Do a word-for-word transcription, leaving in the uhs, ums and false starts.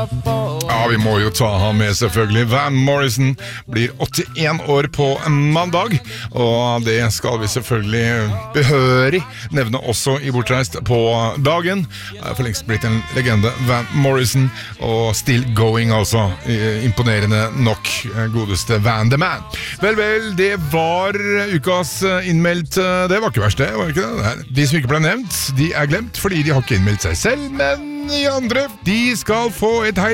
Ja, vi må jo ta han med selvfølgelig. Van Morrison blir åttien år på mandag, og det skal vi selvfølgelig behørig nevne også i Bortreist på dagen. Det er for lengst blitt en legende, Van Morrison, og still going altså. Imponerende nok, godeste Van the Man. Vel, vel, det var ukas innmeldt. Det var ikke verst det, var det ikke det? De som ikke ble nevnt, de er glemt fordi de har ikke innmeldt seg selv, men de andre, de skal få et heilt